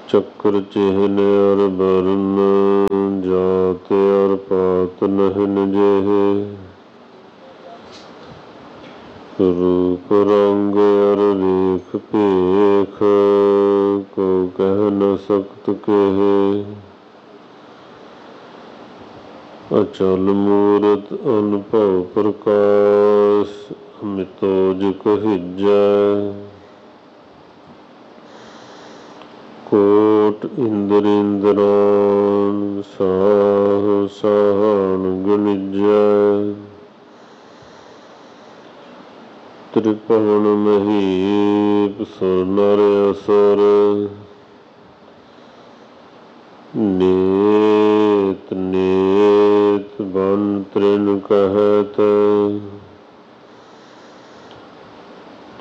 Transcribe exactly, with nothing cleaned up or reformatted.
ਚੱਕਰ ਚਿਹਨ ਅਰ ਬਰਨ, ਜਾਤ ਅਰ ਪਾਤ ਨਹਿਨ ਜਿਹੇ। ਰੂਪ ਰੰਗ ਅਰ ਰੇਖ ਭੇਖ, ਕੋ ਕਹਿ ਨ ਸਕਤ ਕੇਹੇ। ਅਚਲ ਮੂਰਤ ਅਨੁਭਵ ਪ੍ਰਕਾਸ਼, ਅਮਿਤੋ ਜਿ ਕਹੀਜੈ। ਕੋਟ ਇੰਦਰ ਇੰਦਰਾਨ, ਸਾਹ ਸਾਹਣ ਗਣਿਜੈ। ਤ੍ਰਿਭੁਵਨ ਮਹੀਪ ਸੁਰ ਨਰ ਅਸੁਰ, ਨੇ